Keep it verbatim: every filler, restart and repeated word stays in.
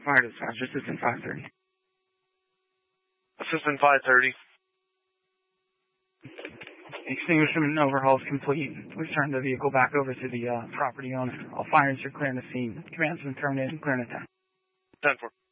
Fire dispatch, assistant five thirty. Assistant five thirty. Extinguishment and overhaul is complete. We've turned the vehicle back over to the uh, property owner. All fires are clearing the scene. Command's been terminated and clearing attack. ten four.